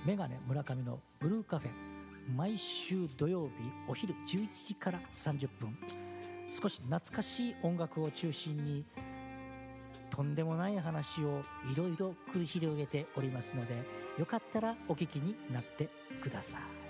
メガネ村上のブルーカフェ、毎週土曜日お昼11時から30分、少し懐かしい音楽を中心にとんでもない話をいろいろ繰り広げておりますので、よかったらお聞きになってください。